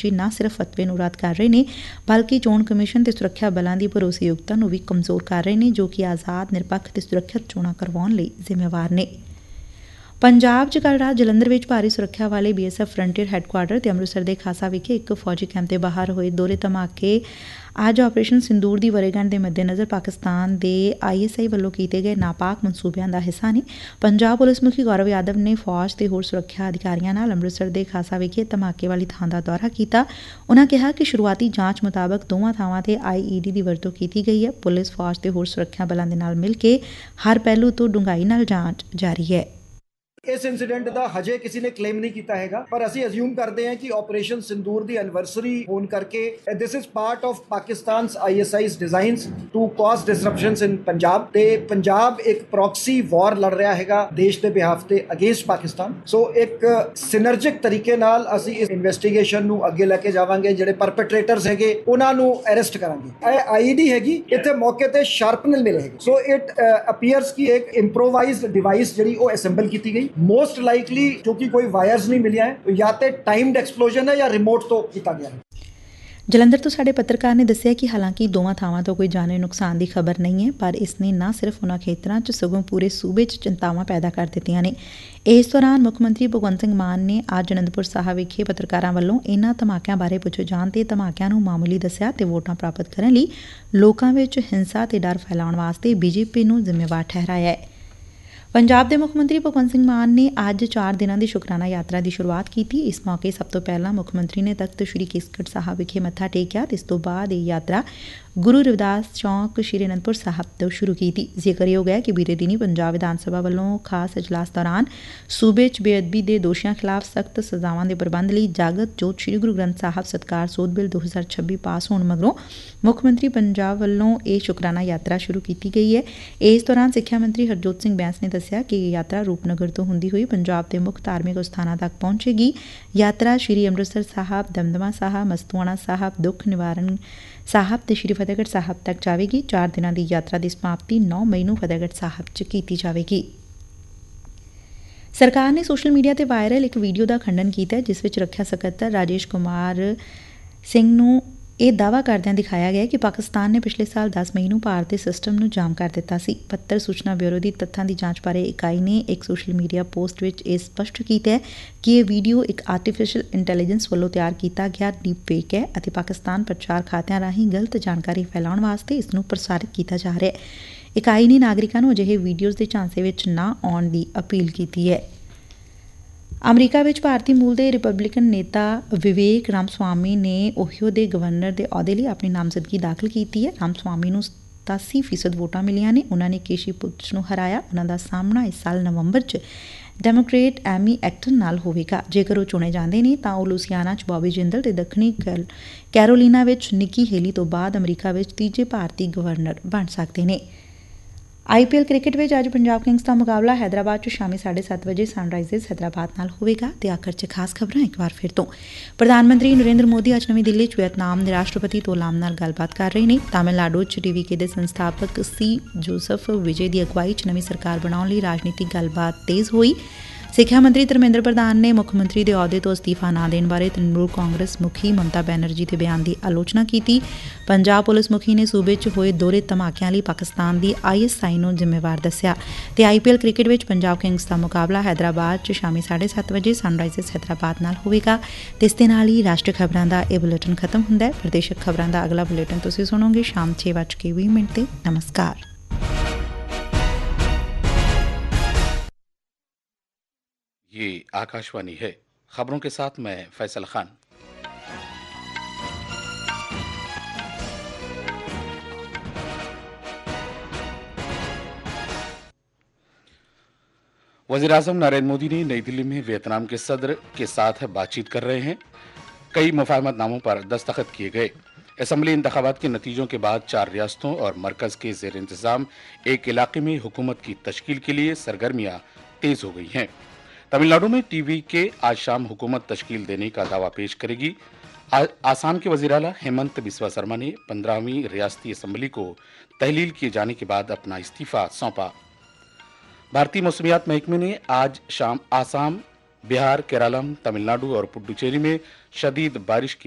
मुखर्जी न सिर्फ फतवे ਨੂੰ ਰੱਦ ਕਰ ਰਹੇ ਨੇ ਬਲਕਿ ਚੋਣ ਕਮਿਸ਼ਨ ਤੇ ਸੁਰੱਖਿਆ ਬਲਾਂ ਦੀ ਭਰੋਸੇਯੋਗਤਾ ਨੂੰ ਵੀ ਕਮਜ਼ੋਰ ਕਰ ਰਹੇ ਨੇ ਜੋ ਕਿ ਆਜ਼ਾਦ ਨਿਰਪੱਖ ਤੇ ਸੁਰੱਖਿਅਤ ਚੋਣਾਂ ਕਰਵਾਉਣ ਲਈ ਜ਼ਿੰਮੇਵਾਰ ਨੇ। ਪੰਜਾਬ 'ਚ ਕੱਲ੍ਹ ਰਾਤ ਜਲੰਧਰ ਵਿੱਚ ਭਾਰੀ ਸੁਰੱਖਿਆ ਵਾਲੇ BSF ਫਰੰਟੀਅਰ ਹੈੱਡਕੁਆਟਰ ਤੇ ਅੰਮ੍ਰਿਤਸਰ ਦੇ ਖਾਸਾ ਵਿਖੇ ਇੱਕ ਫੌਜੀ ਕੈਂਪ ਦੇ ਬਾਹਰ ਹੋਏ ਦੋਹਰੇ ਧਮਾਕੇ ਅੱਜ ਆਪਰੇਸ਼ਨ ਸਿੰਦੂਰ ਦੀ ਵਰ੍ਹੇਗੰਢ ਦੇ ਮੱਦੇਨਜ਼ਰ ਪਾਕਿਸਤਾਨ ਦੇ ISI ਵੱਲੋਂ ਕੀਤੇ ਗਏ ਨਾਪਾਕ ਮਨਸੂਬਿਆਂ ਦਾ ਹਿੱਸਾ ਨੇ। ਪੰਜਾਬ ਪੁਲਿਸ ਮੁਖੀ ਗੌਰਵ ਯਾਦਵ ਨੇ ਫੌਜ ਤੇ ਹੋਰ ਸੁਰੱਖਿਆ ਅਧਿਕਾਰੀਆਂ ਨਾਲ ਅੰਮ੍ਰਿਤਸਰ ਦੇ ਖਾਸਾ ਵਿਖੇ ਧਮਾਕੇ ਵਾਲੀ ਥਾਂ ਦਾ ਦੌਰਾ ਕੀਤਾ। ਉਨ੍ਹਾਂ ਕਿਹਾ ਕਿ ਸ਼ੁਰੂਆਤੀ ਜਾਂਚ ਮੁਤਾਬਕ ਦੋਵਾਂ ਥਾਵਾਂ ਤੇ IED ਦੀ ਵਰਤੋਂ ਕੀਤੀ ਗਈ ਹੈ। ਪੁਲਿਸ ਫੌਜ ਤੇ ਹੋਰ ਸੁਰੱਖਿਆ ਬਲਾਂ ਦੇ ਨਾਲ ਮਿਲ ਕੇ ਹਰ ਪਹਿਲੂ ਤੋਂ ਡੂੰਘਾਈ ਨਾਲ ਜਾਂਚ ਜਾਰੀ ਹੈ। ਇਸ ਇਨਸੀਡੈਂਟ ਦਾ ਹਜੇ ਕਿਸੇ ਨੇ ਕਲੇਮ ਨਹੀਂ ਕੀਤਾ ਹੈਗਾ ਪਰ ਅਸੀਂ ਅਸਿਊਮ ਕਰਦੇ ਹਾਂ ਕਿ ਆਪਰੇਸ਼ਨ ਸਿੰਦੂਰ ਦੀ ਐਨਵਰਸਰੀ ਹੋਣ ਕਰਕੇ this is part of ਪਾਕਿਸਤਾਨਸ ISI's designs to cause disruptions in Punjab ਤੇ ਪੰਜਾਬ ਇੱਕ ਪ੍ਰੌਕਸੀ ਵਾਰ ਲੜ ਰਿਹਾ ਹੈਗਾ ਦੇਸ਼ ਦੇ ਬਿਹਾਫ ਤੇ ਅਗੇਂਸਟ ਪਾਕਿਸਤਾਨ। ਸੋ ਇੱਕ ਸਿਨਰਜਿਕ ਤਰੀਕੇ ਨਾਲ ਅਸੀਂ ਇਸ ਇਨਵੈਸਟੀਗੇਸ਼ਨ ਨੂੰ ਅੱਗੇ ਲੈ ਕੇ ਜਾਵਾਂਗੇ। ਜਿਹੜੇ ਪਰਪੈਟਰੇਟਰਸ ਹੈਗੇ ਉਹਨਾਂ ਨੂੰ ਅਰੈਸਟ ਕਰਾਂਗੇ। ਇਹ IED ਹੈਗੀ ਇੱਥੇ ਮੌਕੇ ਤੇ ਸ਼ਾਰਪਨਰ ਮਿਲੇ ਹੈਗੇ। ਸੋ ਇਟ ਅਪੀਅਰਸ ਕਿ ਇੱਕ ਇੰਪਰੋਵਾਈਜ਼ਡ ਡਿਵਾਈਸ ਜਿਹੜੀ ਉਹ ਅਸੈਂਬਲ ਕੀਤੀ ਗਈ मोस्ट लाइकली क्योंकि कोई वायर्स नहीं मिलिया है तो या तो टाइम्ड एक्सप्लोजन है या रिमोट तो किया गया है। ਜਲੰਧਰ ਤੋਂ ਸਾਡੇ ਪੱਤਰਕਾਰ ਨੇ ਦੱਸਿਆ ਕਿ ਹਾਲਾਂਕਿ ਦੋਵਾਂ ਥਾਵਾਂ ਤੋਂ ਕੋਈ ਜਾਨੀ ਨੁਕਸਾਨ ਦੀ ਖਬਰ ਨਹੀਂ ਹੈ ਪਰ ਇਸ ਨੇ ਨਾ ਸਿਰਫ ਉਨ੍ਹਾਂ ਖੇਤਰਾਂ 'ਚ ਸਗੋਂ ਪੂਰੇ ਸੂਬੇ 'ਚ ਚਿੰਤਾਵਾਂ ਪੈਦਾ ਕਰ ਦਿੱਤੀਆਂ ਨੇ। ਇਸ ਦੌਰਾਨ ਮੁੱਖ ਮੰਤਰੀ ਭਗਵੰਤ ਸਿੰਘ ਮਾਨ ਨੇ ਅੱਜ ਅਨੰਦਪੁਰ ਸਾਹਿਬ ਵਿਖੇ ਪੱਤਰਕਾਰਾਂ ਵੱਲੋਂ ਇਨ੍ਹਾਂ ਧਮਾਕਿਆਂ ਬਾਰੇ ਪੁੱਛੇ ਜਾਣ ਤੇ ਧਮਾਕਿਆਂ ਨੂੰ ਮਾਮੂਲੀ ਦੱਸਿਆ ਤੇ ਵੋਟਾਂ ਪ੍ਰਾਪਤ ਕਰਨ ਲਈ ਲੋਕਾਂ ਵਿੱਚ ਹਿੰਸਾ ਤੇ ਡਰ ਫੈਲਾਉਣ ਵਾਸਤੇ BJP ਨੂੰ ਜ਼ਿੰਮੇਵਾਰ ਠਹਿਰਾਇਆ ਹੈ। ਪੰਜਾਬ ਦੇ ਮੁੱਖ ਮੰਤਰੀ ਭਗਵੰਤ ਸਿੰਘ ਮਾਨ ਨੇ ਅੱਜ 4 ਦਿਨਾਂ ਦੀ ਸ਼ੁਕਰਾਨਾ ਯਾਤਰਾ ਦੀ ਸ਼ੁਰੂਆਤ ਕੀਤੀ। ਇਸ ਮੌਕੇ ਸਭ ਤੋਂ ਪਹਿਲਾਂ ਮੁੱਖ ਮੰਤਰੀ ਨੇ ਤਖ਼ਤ ਸ੍ਰੀ ਕੇਸਗੜ੍ਹ ਸਾਹਿਬ ਵਿਖੇ ਮੱਥਾ ਟੇਕਿਆ ਤੇ ਇਸ ਤੋਂ ਬਾਅਦ ਇਹ ਯਾਤਰਾ ਗੁਰੂ ਰਵਿਦਾਸ ਚੌਂਕ ਸ੍ਰੀ ਅਨੰਦਪੁਰ ਸਾਹਿਬ ਤੋਂ ਸ਼ੁਰੂ ਕੀਤੀ। ਜ਼ਿਕਰਯੋਗ ਹੈ ਕਿ ਬੀਤੇ ਦਿਨੀ ਪੰਜਾਬ ਵਿਧਾਨ ਸਭਾ ਵੱਲੋਂ ਖਾਸ ਇਜਲਾਸ ਦੌਰਾਨ ਸੂਬੇ 'ਚ ਬੇਅਦਬੀ ਦੇ ਦੋਸ਼ੀਆਂ ਖਿਲਾਫ ਸਖਤ ਸਜ਼ਾਵਾਂ ਦੇ ਪ੍ਰਬੰਧ ਲਈ ਜਾਗਤ ਜੋਤ ਸ੍ਰੀ ਗੁਰੂ ਗ੍ਰੰਥ ਸਾਹਿਬ ਸਤਿਕਾਰ ਸੋਧ ਬਿੱਲ 2026 ਪਾਸ ਹੋਣ ਮਗਰੋਂ ਮੁੱਖ ਮੰਤਰੀ ਪੰਜਾਬ ਵੱਲੋਂ ਇਹ ਸ਼ੁਕਰਾਨਾ ਯਾਤਰਾ ਸ਼ੁਰੂ ਕੀਤੀ ਗਈ ਹੈ। ਇਸ ਦੌਰਾਨ ਸਿੱਖਿਆ ਮੰਤਰੀ ਹਰਜੋਤ ਸਿੰਘ ਬੈਂਸ ਨੇ ਦੱਸਿਆ ਕਿ ਇਹ ਯਾਤਰਾ ਰੂਪਨਗਰ ਤੋਂ ਹੁੰਦੀ ਹੋਈ ਪੰਜਾਬ ਦੇ ਮੁੱਖ ਧਾਰਮਿਕ ਸਥਾਨਾਂ ਤੱਕ ਪਹੁੰਚੇਗੀ। ਯਾਤਰਾ ਸ੍ਰੀ ਅੰਮ੍ਰਿਤਸਰ ਸਾਹਿਬ, ਦਮਦਮਾ ਸਾਹਿਬ, ਮਸਤੂਆਣਾ ਸਾਹਿਬ, ਦੁੱਖ ਨਿਵਾਰਨ ਸਾਹਿਬ ਤੇ ਸ੍ਰੀ ਫਤਿਹਗੜ੍ਹ ਸਾਹਿਬ ਤੱਕ ਜਾਵੇਗੀ। 4 ਦਿਨਾਂ ਦੀ ਯਾਤਰਾ ਦੀ ਸਮਾਪਤੀ 9 ਮਈ ਨੂੰ ਫਤਿਹਗੜ੍ਹ ਸਾਹਿਬ 'ਚ ਕੀਤੀ ਜਾਵੇਗੀ। ਸਰਕਾਰ ਨੇ ਸੋਸ਼ਲ ਮੀਡੀਆ ਤੇ ਵਾਇਰਲ ਇੱਕ ਵੀਡੀਓ ਦਾ ਖੰਡਨ ਕੀਤਾ ਜਿਸ ਵਿੱਚ ਰੱਖਿਆ ਸਕੱਤਰ ਰਾਜੇਸ਼ ਕੁਮਾਰ ਸਿੰਘ ਨੂੰ ਇਹ ਦਾਅਵਾ ਕਰਦਿਆਂ ਦਿਖਾਇਆ ਗਿਆ ਕਿ ਪਾਕਿਸਤਾਨ ਨੇ ਪਿਛਲੇ ਸਾਲ 10 ਮਈ ਨੂੰ ਭਾਰਤੀ ਸਿਸਟਮ ਨੂੰ ਜਾਮ ਕਰ ਦਿੱਤਾ ਸੀ। ਪੱਤਰ ਸੂਚਨਾ ਬਿਊਰੋ ਦੀ ਤੱਥਾਂ ਦੀ ਜਾਂਚ ਬਾਰੇ ਇਕਾਈ ਨੇ ਇੱਕ ਸੋਸ਼ਲ ਮੀਡੀਆ ਪੋਸਟ ਵਿੱਚ ਇਹ ਸਪਸ਼ਟ ਕੀਤਾ ਹੈ ਕਿ ਇਹ ਵੀਡੀਓ ਇੱਕ ਆਰਟੀਫੀਸ਼ੀਅਲ ਇੰਟੈਲੀਜੈਂਸ ਵੱਲੋਂ ਤਿਆਰ ਕੀਤਾ ਗਿਆ ਡੀਪ ਫੇਕ ਹੈ ਅਤੇ ਪਾਕਿਸਤਾਨ ਪ੍ਰਚਾਰ ਖਾਤਿਆਂ ਰਾਹੀਂ ਗਲਤ ਜਾਣਕਾਰੀ ਫੈਲਾਉਣ ਵਾਸਤੇ ਇਸ ਨੂੰ ਪ੍ਰਸਾਰਿਤ ਕੀਤਾ ਜਾ ਰਿਹਾ ਹੈ। ਇਕਾਈ ਨੇ ਨਾਗਰਿਕਾਂ ਨੂੰ ਅਜਿਹੇ ਵੀਡੀਓਜ਼ ਦੇ ਝਾਂਸੇ ਵਿੱਚ ਨਾ ਆਉਣ ਦੀ ਅਪੀਲ ਕੀਤੀ ਹੈ। ਅਮਰੀਕਾ ਵਿੱਚ ਭਾਰਤੀ ਮੂਲ ਦੇ ਰਿਪਬਲਿਕਨ ਨੇਤਾ ਵਿਵੇਕ ਰਾਮਸਵਾਮੀ ਨੇ ਓਹੀਓ ਦੇ ਗਵਰਨਰ ਦੇ ਅਹੁਦੇ ਲਈ ਆਪਣੀ ਨਾਮਜ਼ਦਗੀ ਦਾਖਲ ਕੀਤੀ ਹੈ। ਰਾਮਸਵਾਮੀ ਨੂੰ 87% ਵੋਟਾਂ ਮਿਲੀਆਂ ਨੇ। ਉਹਨਾਂ ਨੇ ਕੇਸ਼ੀ ਪੁੱਛ ਨੂੰ ਹਰਾਇਆ। ਉਹਨਾਂ ਦਾ ਸਾਹਮਣਾ ਇਸ ਸਾਲ ਨਵੰਬਰ 'ਚ ਡੈਮੋਕ੍ਰੇਟ ਐਮੀ ਐਕਟਨ ਨਾਲ ਹੋਵੇਗਾ। ਜੇਕਰ ਉਹ ਚੁਣੇ ਜਾਂਦੇ ਨੇ ਤਾਂ ਉਹ ਲੂਸੀਆਨਾ 'ਚ ਬੌਬੀ ਜਿੰਦਲ ਤੇ ਦੱਖਣੀ ਕੈਰੋਲੀਨਾ ਵਿੱਚ ਨਿੱਕੀ ਹੇਲੀ ਤੋਂ ਬਾਅਦ ਅਮਰੀਕਾ ਵਿੱਚ ਤੀਜੇ ਭਾਰਤੀ ਗਵਰਨਰ ਬਣ ਸਕਦੇ ਨੇ। IPL ਕ੍ਰਿਕਟ ਵਿੱਚ ਅੱਜ ਪੰਜਾਬ ਕਿੰਗਸ ਦਾ ਮੁਕਾਬਲਾ ਹੈਦਰਾਬਾਦ 'ਚ ਸ਼ਾਮੀ 7:30 ਵਜੇ ਸਨਰਾਈਜ਼ਰਸ ਹੈਦਰਾਬਾਦ ਨਾਲ ਹੋਵੇਗਾ। ਤੇ ਆਖਰ 'ਚ ਖਾਸ ਖਬਰਾਂ ਇੱਕ ਵਾਰ ਫਿਰ ਤੋਂ। ਪ੍ਰਧਾਨ ਮੰਤਰੀ ਨਰਿੰਦਰ ਮੋਦੀ ਅੱਜ ਨਵੀਂ ਦਿੱਲੀ 'ਚ ਵੀਅਤਨਾਮ ਦੇ ਰਾਸ਼ਟਰਪਤੀ ਤੋਲਾਮ ਨਾਲ ਗੱਲਬਾਤ ਕਰ ਰਹੇ ਨੇ। ਤਾਮਿਲਨਾਡੂ 'ਚ TVK ਦੇ ਸੰਸਥਾਪਕ C ਜੋਸਫ ਵਿਜੇ ਦੀ ਅਗਵਾਈ 'ਚ ਨਵੀਂ ਸਰਕਾਰ ਬਣਾਉਣ ਲਈ ਰਾਜਨੀਤਿਕ ਗੱਲਬਾਤ ਤੇਜ਼ ਹੋਈ। ਸਿੱਖਿਆ ਮੰਤਰੀ ਧਰਮੇਂਦਰ ਪ੍ਰਧਾਨ ਨੇ ਮੁੱਖ ਮੰਤਰੀ ਦੇ ਅਹੁਦੇ ਤੋਂ ਅਸਤੀਫਾ ਨਾ ਦੇਣ ਬਾਰੇ ਤ੍ਰਿਣਮੂਲ ਕਾਂਗਰਸ ਮੁਖੀ ਮਮਤਾ ਬੈਨਰਜੀ ਦੇ ਬਿਆਨ ਦੀ ਆਲੋਚਨਾ ਕੀਤੀ। ਪੰਜਾਬ ਪੁਲਿਸ ਮੁਖੀ ਨੇ ਸੂਬੇ 'ਚ ਹੋਏ ਦੋਹਰੇ ਧਮਾਕਿਆਂ ਲਈ ਪਾਕਿਸਤਾਨ ਦੀ ISI ਨੂੰ ਜ਼ਿੰਮੇਵਾਰ ਦੱਸਿਆ। ਤੇ IPL ਕ੍ਰਿਕਟ ਵਿੱਚ ਪੰਜਾਬ ਕਿੰਗਸ ਦਾ ਮੁਕਾਬਲਾ ਹੈਦਰਾਬਾਦ 'ਚ ਸ਼ਾਮੀ 7:30 ਵਜੇ ਸਨਰਾਈਜ਼ਰਸ ਹੈਦਰਾਬਾਦ ਨਾਲ ਹੋਵੇਗਾ। ਤੇ ਇਸ ਦੇ ਨਾਲ ਹੀ ਰਾਸ਼ਟਰੀ ਖਬਰਾਂ ਦਾ ਇਹ ਬੁਲੇਟਿਨ ਖਤਮ ਹੁੰਦਾ ਹੈ। ਪ੍ਰਦੇਸ਼ਕ ਖਬਰਾਂ ਦਾ ਅਗਲਾ ਬੁਲੇਟਿਨ ਤੁਸੀਂ ਸੁਣੋਗੇ ਸ਼ਾਮ 6:20 ਤੇ। ਨਮਸਕਾਰ। ये आकाशवाणी है। खबरों के साथ मैं फैसल खान। वज़ीर-ए-आज़म नरेंद्र मोदी ने नई दिल्ली में वियतनाम के सदर के साथ बातचीत कर रहे हैं। कई मुफाहमतनामों पर दस्तखत किए गए। असम्बली इंतखाबात के नतीजों के बाद 4 रियासतों और मरकज के ज़ेर इंतज़ाम एक इलाके में हुकूमत की तश्कील के लिए सरगर्मियां तेज हो गई हैं। तमिलनाडु में TVK आज शाम हुकूमत तश्कील देने का दावा पेश करेगी। आसाम के वज़ीर आला हेमंत बिस्वा शर्मा ने 15वीं रियासती असम्बली को तहलील किए जाने के बाद अपना इस्तीफा सौंपा। भारतीय मौसमियात महकमे ने आज शाम आसाम, बिहार, केरलम, तमिलनाडु और पुडुचेरी में शदीद बारिश की